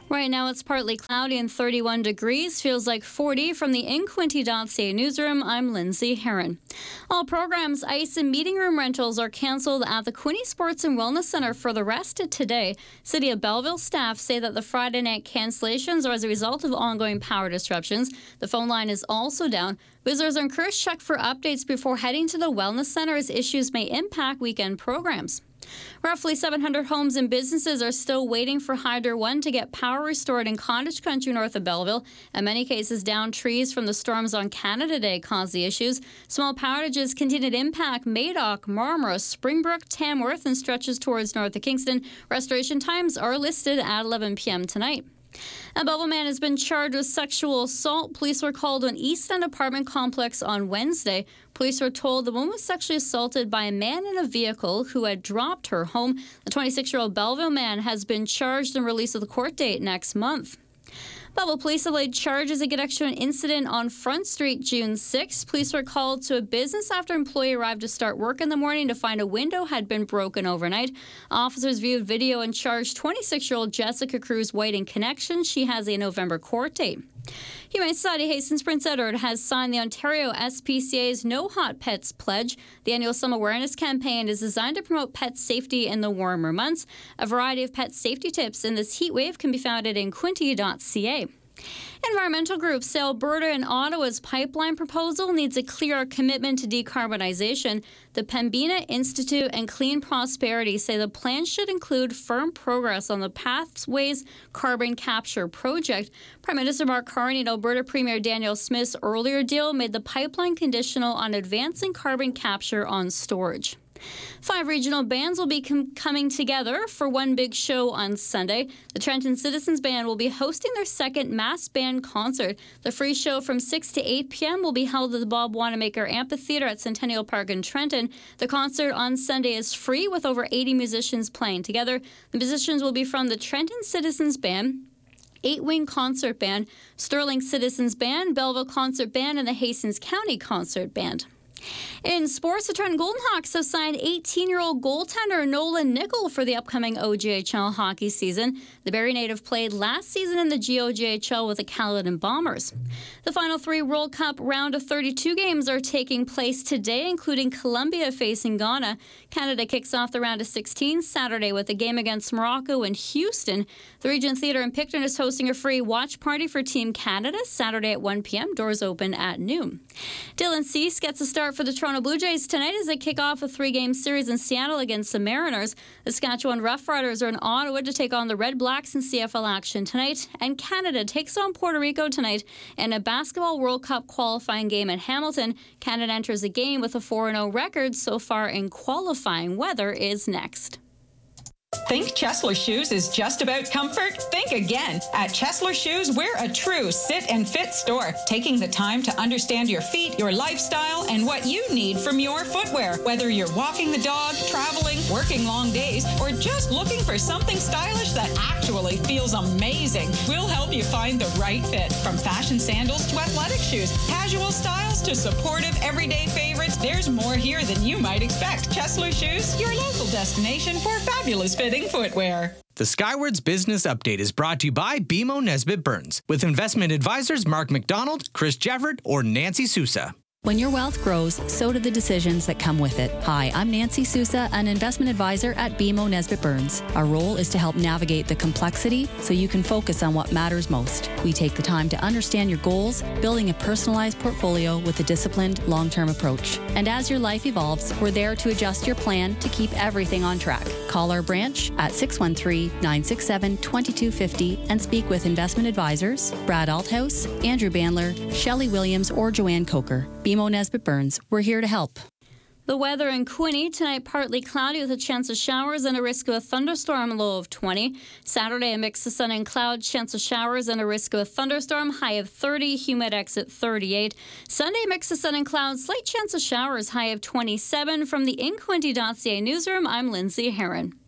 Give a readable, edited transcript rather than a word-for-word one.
Right now it's partly cloudy and 31 degrees. Feels like 40 from the InQuinte.ca newsroom. I'm Lindsay Heron. All programs, ice and meeting room rentals are canceled at the Quinte Sports and Wellness Center for the rest of today. City of Belleville staff say that the Friday night cancellations are as a result of ongoing power disruptions. The phone line is also down. Visitors are encouraged to check for updates before heading to the Wellness Center as issues may impact weekend programs. Roughly 700 homes and businesses are still waiting for Hydro One to get power restored in cottage country north of Belleville. In many cases, downed trees from the storms on Canada Day caused the issues. Small power outages continue to impact Madoc, Marmora, Springbrook, Tamworth, and stretches towards north of Kingston. Restoration times are listed at 11 p.m. tonight. A Belleville man has been charged with sexual assault. Police were called to an East End apartment complex on Wednesday. Police were told the woman was sexually assaulted by a man in a vehicle who had dropped her home. The 26-year-old Belleville man has been charged and released with a court date next month. Belleville police have laid charges in connection to an incident on Front Street June 6th. Police were called to a business after an employee arrived to start work in the morning to find a window had been broken overnight. Officers viewed video and charged 26-year-old Jessica Cruz White in connection. She has a November court date. Humane Society Hastings Prince Edward has signed the Ontario SPCA's No Hot Pets Pledge. The annual Some Awareness campaign is designed to promote pet safety in the warmer months. A variety of pet safety tips in this heat wave can be found at InQuinte.ca. Environmental groups say Alberta and Ottawa's pipeline proposal needs a clearer commitment to decarbonization. The Pembina Institute and Clean Prosperity say the plan should include firm progress on the Pathways carbon capture project. Prime Minister Mark Carney and Alberta Premier Danielle Smith's earlier deal made the pipeline conditional on advancing carbon capture on storage. 5 regional bands will be coming together for one big show on Sunday. The Trenton Citizens Band will be hosting their second mass band concert. The free show from 6 to 8 p.m. will be held at the Bob Wanamaker Amphitheatre at Centennial Park in Trenton. The concert on Sunday is free with over 80 musicians playing together. The musicians will be from the Trenton Citizens Band, 8-Wing Concert Band, Sterling Citizens Band, Belleville Concert Band, and the Hastings County Concert Band. In sports, the Trenton Golden Hawks have signed 18-year-old goaltender Nolan Nickel for the upcoming OJHL hockey season. The Barrie native played last season in the GOJHL with the Caledon Bombers. The final 3 World Cup round of 32 games are taking place today, including Colombia facing Ghana. Canada kicks off the round of 16 Saturday with a game against Morocco in Houston. The Regent Theatre in Picton is hosting a free watch party for Team Canada Saturday at 1 p.m. Doors open at noon. Dylan Cease gets a start for the Toronto Blue Jays tonight as they kick off a 3-game series in Seattle against the Mariners. The Saskatchewan Roughriders are in Ottawa to take on the Red Blacks in CFL action tonight. And Canada takes on Puerto Rico tonight in a basketball World Cup qualifying game in Hamilton. Canada enters the game with a 4-0 record so far in qualifying. Weather is next. Think Chesler Shoes is just about comfort? Think again. At Chesler Shoes, we're a true sit and fit store, taking the time to understand your feet, your lifestyle, and what you need from your footwear. Whether you're walking the dog, traveling, working long days, or just looking for something stylish that actually feels amazing, we'll help you find the right fit. From fashion sandals to athletic shoes, casual styles to supportive everyday favorites, there's more here than you might expect. Chesler Shoes, your local destination for fabulous fitting footwear. The Skywards Business Update is brought to you by BMO Nesbitt Burns, with investment advisors Mark McDonald, Chris Jeffert, or Nancy Sousa. When your wealth grows, so do the decisions that come with it. Hi, I'm Nancy Sousa, an investment advisor at BMO Nesbitt Burns. Our role is to help navigate the complexity so you can focus on what matters most. We take the time to understand your goals, building a personalized portfolio with a disciplined, long-term approach. And as your life evolves, we're there to adjust your plan to keep everything on track. Call our branch at 613-967-2250 and speak with investment advisors Brad Althouse, Andrew Bandler, Shelley Williams, or Joanne Coker. BMO Nesbitt Burns, we're here to help. The weather in Quinte tonight, partly cloudy with a chance of showers and a risk of a thunderstorm, low of 20. Saturday, a mix of sun and cloud, chance of showers and a risk of a thunderstorm, high of 30, humidex at 38. Sunday, mix of sun and cloud, slight chance of showers, high of 27. From the InQuinte.ca newsroom, I'm Lindsay Heron.